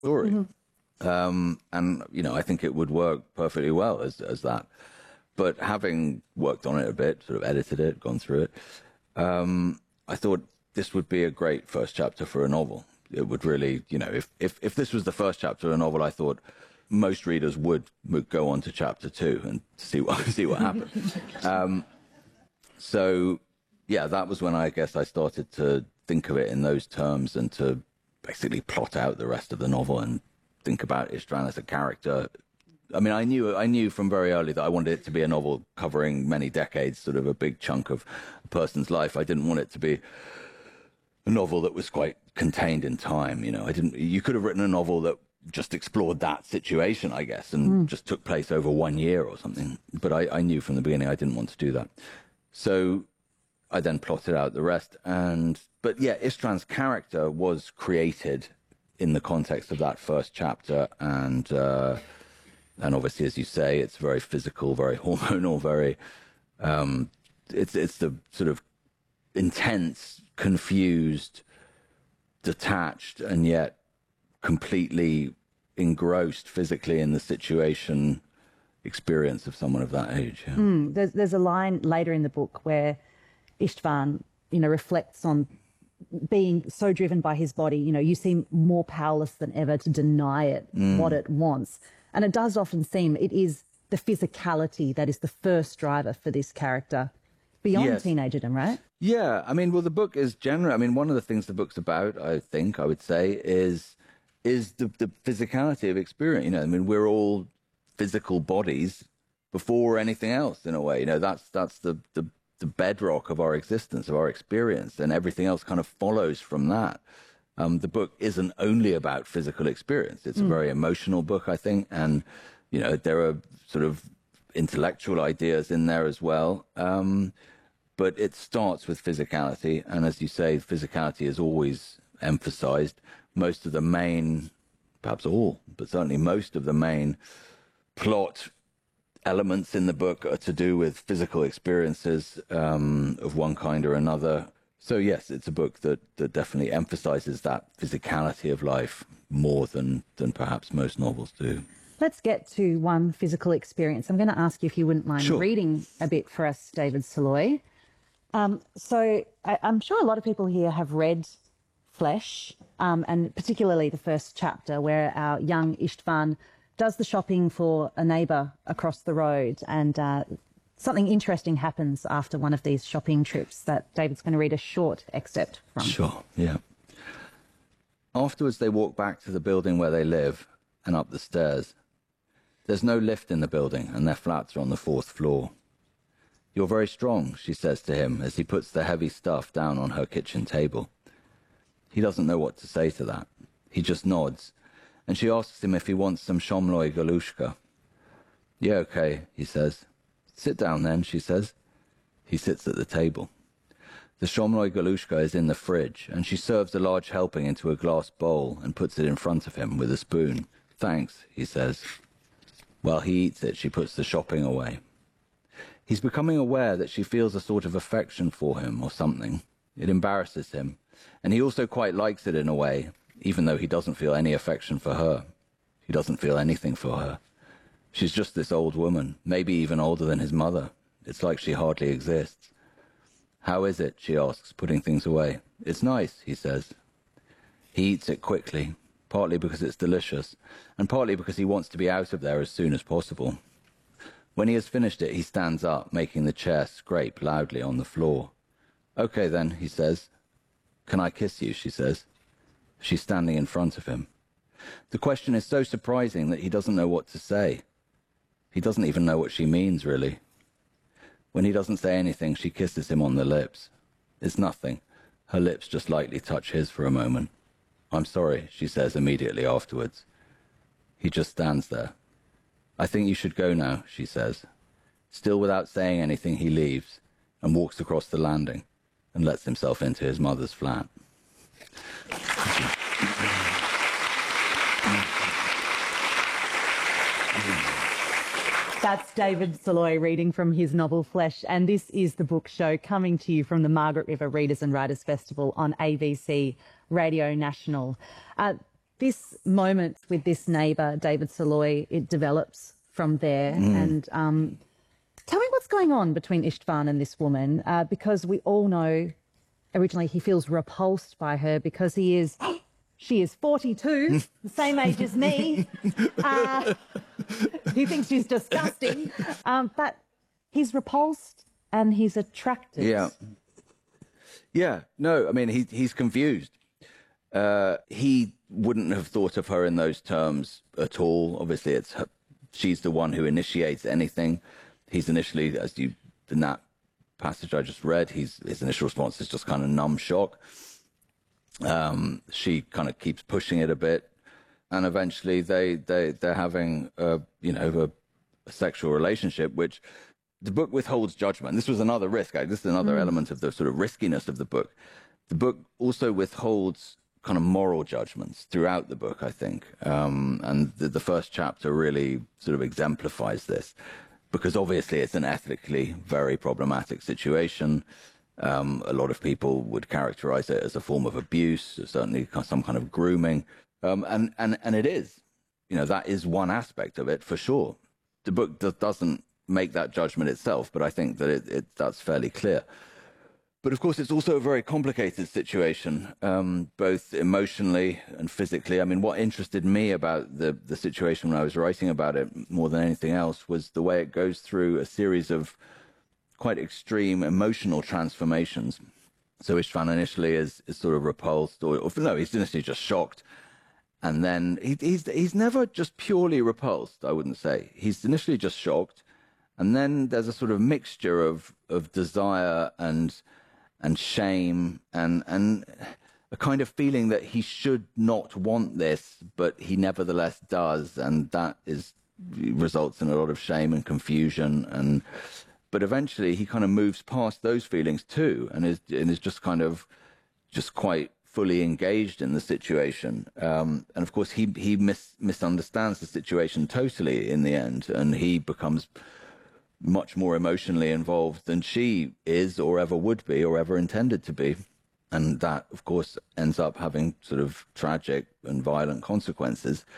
story. And, you know, I think it would work perfectly well as that. But having worked on it a bit, sort of edited it, gone through it, I thought this would be a great first chapter for a novel. It would really, you know, if this was the first chapter of a novel, I thought most readers would go on to chapter 2 and see what happened. So, yeah, that was when I guess I started to think of it in those terms and to basically plot out the rest of the novel and think about Istvan as a character. I mean, I knew from very early that I wanted it to be a novel covering many decades, sort of a big chunk of a person's life. I didn't want it to be a novel that was quite contained in time. You know, you could have written a novel that just explored that situation, I guess, and just took place over 1 year or something. But I knew from the beginning I didn't want to do that. So I then plotted out the rest. But yeah, Istvan's character was created in the context of that first chapter. And obviously, as you say, it's very physical, very hormonal, very, it's the sort of intense, confused, detached, and yet completely engrossed physically in the situation experience of someone of that age. Yeah. There's a line later in the book where Istvan, you know, reflects on being so driven by his body. You know, you seem more powerless than ever to deny it, what it wants. And it does often seem it is the physicality that is the first driver for this character beyond teenagerdom, right? Yeah. I mean, well, the book is general. I mean, one of the things the book's about, I would say, is the physicality of experience. You know, I mean, we're all physical bodies before anything else, in a way. You know, that's the bedrock of our existence, of our experience, and everything else kind of follows from that. The book isn't only about physical experience. It's a very emotional book, I think, and, you know, there are sort of intellectual ideas in there as well. But it starts with physicality, and as you say, physicality is always emphasized. Most of the main, perhaps all, but certainly most of the main plot elements in the book are to do with physical experiences of one kind or another. So yes, it's a book that definitely emphasizes that physicality of life more than perhaps most novels do. Let's get to one physical experience. I'm going to ask you if you wouldn't mind reading a bit for us, David Saloy. So I'm sure a lot of people here have read Flesh, and particularly the first chapter where our young Istvan does the shopping for a neighbour across the road, and something interesting happens after one of these shopping trips that David's going to read a short excerpt from. Sure, yeah. Afterwards, they walk back to the building where they live and up the stairs. There's no lift in the building, and their flats are on the 4th floor. "You're very strong," she says to him as he puts the heavy stuff down on her kitchen table. He doesn't know what to say to that. He just nods, and she asks him if he wants some Shomloi Galushka. "Yeah, okay," he says. "Sit down then," she says. He sits at the table. The Shomloi Galushka is in the fridge, and she serves a large helping into a glass bowl and puts it in front of him with a spoon. "Thanks," he says. While he eats it, she puts the shopping away. He's becoming aware that she feels a sort of affection for him or something. It embarrasses him, and he also quite likes it in a way, even though he doesn't feel any affection for her. He doesn't feel anything for her. She's just this old woman, maybe even older than his mother. It's like she hardly exists. "How is it?" she asks, putting things away. "It's nice," he says. He eats it quickly, partly because it's delicious, and partly because he wants to be out of there as soon as possible. When he has finished it, he stands up, making the chair scrape loudly on the floor. "Okay then," he says. "Can I kiss you?" she says. She's standing in front of him. The question is so surprising that he doesn't know what to say. He doesn't even know what she means, really. When he doesn't say anything, she kisses him on the lips. It's nothing. Her lips just lightly touch his for a moment. "I'm sorry," she says immediately afterwards. He just stands there. "I think you should go now," she says. Still without saying anything, he leaves and walks across the landing and lets himself into his mother's flat. That's David Saloy reading from his novel Flesh, and this is The Book Show, coming to you from the Margaret River Readers and Writers Festival on ABC Radio National. this moment with this neighbour, David Saloy, it develops from there. And tell me what's going on between Istvan and this woman, because we all know originally he feels repulsed by her because she is 42, the same age as me. He thinks she's disgusting, but he's repulsed and he's attracted. Yeah. No, I mean, he's confused. He wouldn't have thought of her in those terms at all. Obviously, she's the one who initiates anything. He's initially, in that passage I just read, his initial response is just kind of numb shock. She kind of keeps pushing it a bit, and eventually they're having a sexual relationship, which the book withholds judgment. This was another risk. This is another element of the sort of riskiness of the book. The book also withholds kind of moral judgments throughout the book, I think. And the first chapter really sort of exemplifies this, because obviously it's an ethically very problematic situation. A lot of people would characterize it as a form of abuse, certainly some kind of grooming. And it is. That is one aspect of it for sure. The book doesn't make that judgment itself, but I think that that's fairly clear. But of course, it's also a very complicated situation, both emotionally and physically. I mean, what interested me about the situation when I was writing about it more than anything else was the way it goes through a series of quite extreme emotional transformations. So Istvan initially is sort of repulsed, or no, he's initially just shocked. And then he's never just purely repulsed, I wouldn't say. He's initially just shocked. And then there's a sort of mixture of desire and shame and a kind of feeling that he should not want this, but he nevertheless does. And that results in a lot of shame and confusion. But eventually he kind of moves past those feelings too, and is just kind of quite fully engaged in the situation. And of course he misunderstands the situation totally in the end, and he becomes much more emotionally involved than she is or ever would be or ever intended to be. And that, of course, ends up having sort of tragic and violent consequences.